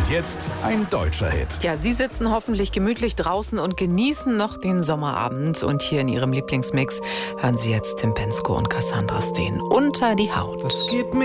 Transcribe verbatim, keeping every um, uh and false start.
Und jetzt ein deutscher Hit. Ja, Sie sitzen hoffentlich gemütlich draußen und genießen noch den Sommerabend. Und hier in Ihrem Lieblingsmix hören Sie jetzt Tim Bendzko und Cassandra Steen. Unter die Haut. Das geht mir